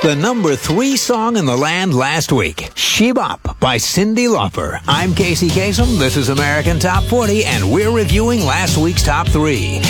The number 3 song in the land last week, She Bop by Cyndi Lauper. I'm Casey Kasem. This is American Top 40, and we're reviewing last week's top 3.